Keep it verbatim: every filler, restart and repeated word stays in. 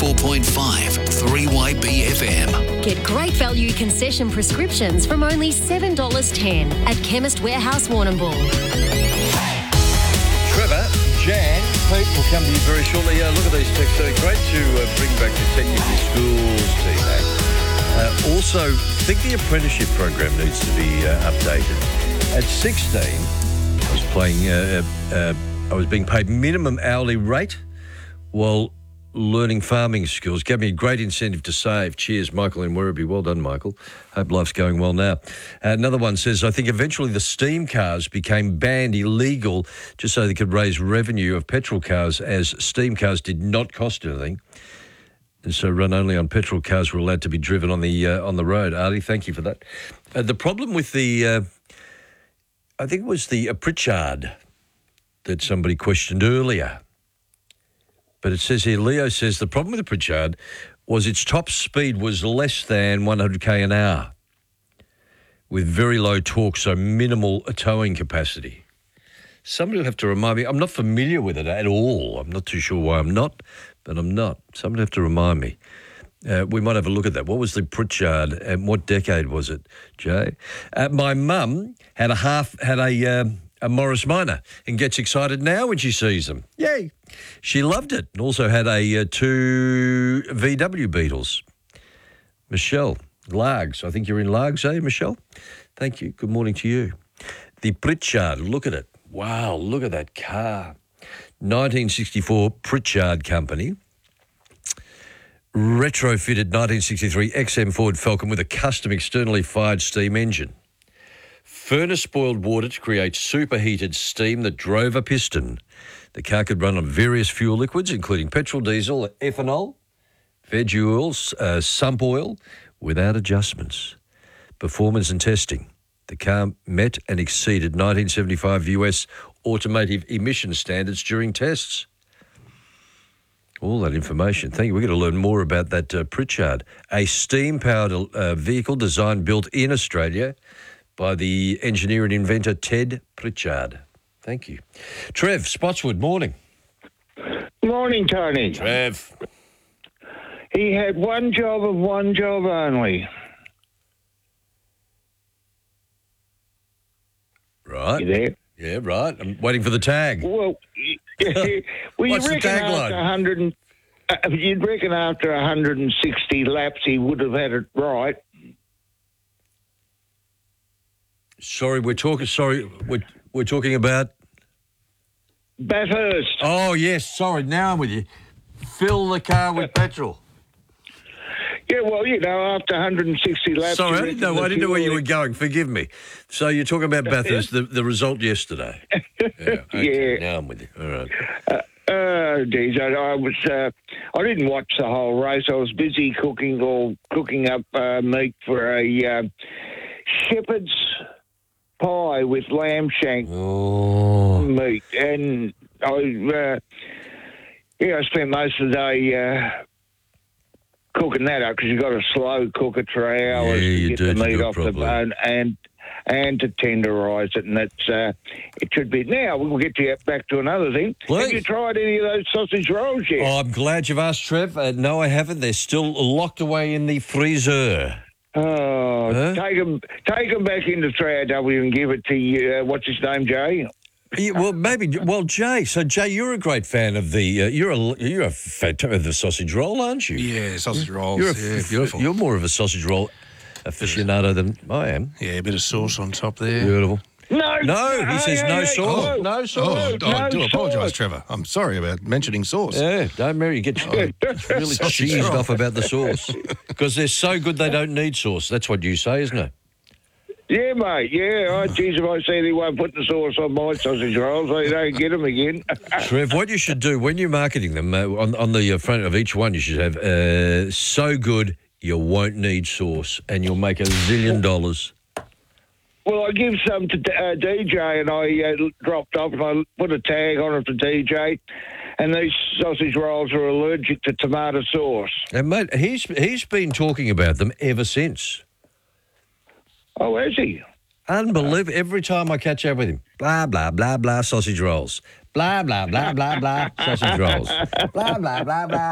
ninety-four point five three Y B F M. Get great value concession prescriptions from only seven dollars ten at Chemist Warehouse Warrnambool. Trevor, Jan, Pete will come to you very shortly. Uh, look at these texts. Uh, great to uh, bring back the technical schools team. Uh, also, I think the apprenticeship program needs to be uh, updated. At sixteen, I was playing. Uh, uh, I was being paid minimum hourly rate while learning farming skills. Gave me a great incentive to save. Cheers, Michael in Werribee. Well done, Michael. Hope life's going well now. Uh, another one says, I think eventually the steam cars became banned illegal just so they could raise revenue of petrol cars, as steam cars did not cost anything. And so run only on petrol cars were allowed to be driven on the uh, on the road. Artie, thank you for that. Uh, the problem with the, uh, I think it was the uh, Pritchard that somebody questioned earlier. But it says here, Leo says the problem with the Pritchard was its top speed was less than one hundred k an hour with very low torque, so minimal towing capacity. Somebody will have to remind me. I'm not familiar with it at all. I'm not too sure why I'm not, but I'm not. Somebody will have to remind me. Uh, we might have a look at that. What was the Pritchard and what decade was it, Jay? Uh, my mum had a half, had a... Um, a Morris Minor, and gets excited now when she sees them. Yay. She loved it, and also had a uh, two V W Beetles. Michelle, Largs. I think you're in Largs, eh, Michelle? Thank you. Good morning to you. The Pritchard, look at it. Wow, look at that car. nineteen sixty-four Pritchard Company. Retrofitted nineteen sixty-three X M Ford Falcon with a custom externally fired steam engine. Furnace boiled water to create superheated steam that drove a piston. The car could run on various fuel liquids, including petrol, diesel, ethanol, veg oils, uh, sump oil, without adjustments. Performance and testing. The car met and exceeded nineteen seventy-five U S automotive emission standards during tests. All that information. Thank you. We're going to learn more about that uh, Pritchard, a steam-powered uh, vehicle designed, built in Australia by the engineer and inventor Ted Pritchard. Thank you. Trev, Spotswood, morning. Morning, Tony. Trev. He had one job of one job only. Right. You there? Yeah, right. I'm waiting for the tag. Well, well What's you the reckon tagline? after one hundred, and, uh, you'd reckon after one hundred sixty laps he would have had it right. Sorry, we're talking. Sorry, we're we're talking about Bathurst. Oh yes, sorry. Now I'm with you. Fill the car with petrol. Yeah, well, you know, after one hundred sixty laps. Sorry, you I didn't know. reckon I the didn't know where you fuel- were going. Forgive me. So you're talking about Bathurst, the, the result yesterday. Yeah. Okay. Yeah. Now I'm with you. All right. Oh, geez, I, I was. Uh, I didn't watch the whole race. I was busy cooking or cooking up uh, meat for a uh, shepherd's pie with lamb shank Oh. meat, and I, uh, yeah, I spent most of the day uh, cooking that up because you've got to slow cook it for hours Yeah, you to do get to the meat do it off the properly. bone and and to tenderise it, and it's uh, it should be. Now we'll get to back to another thing. Please. Have you tried any of those sausage rolls yet? Oh, I'm glad you've asked, Trev. Uh, no, I haven't. They're still locked away in the freezer. Oh, Huh? take them, take them back into three R W and give it to you. Uh, what's his name, Jay? Yeah, well, maybe. Well, Jay. So, Jay, you're a great fan of the. Uh, you're a you're a fan of the sausage roll, aren't you? Yeah, sausage rolls. You're a, yeah, beautiful. You're more of a sausage roll aficionado than I am. yeah, a bit of sauce on top there. Beautiful. No, No, he hey, says hey, no hey, sauce. oh, No Oh, sauce. I no do apologise, sauce. Trevor. I'm sorry about mentioning sauce. Yeah, don't Mary. You get really Sausage cheesed roll. off about the sauce because they're so good they don't need sauce. That's what you say, isn't it? Yeah, mate. Yeah. Oh, geez, if I see anyone putting the sauce on my sausage rolls, I don't get them again. Trev, what you should do when you're marketing them uh, on on the uh, front of each one, you should have uh, so good you won't need sauce, and you'll make a zillion dollars. Well, I give some to uh, D J, and I uh, dropped off, and I put a tag on it for D J. And these sausage rolls are allergic to tomato sauce. And mate, he's he's been talking about them ever since. Oh, has he? Unbelievable. Every time I catch up with him, blah, blah, blah, blah, sausage rolls. Blah, blah, blah, blah, blah, sausage rolls. Blah, blah, blah, blah.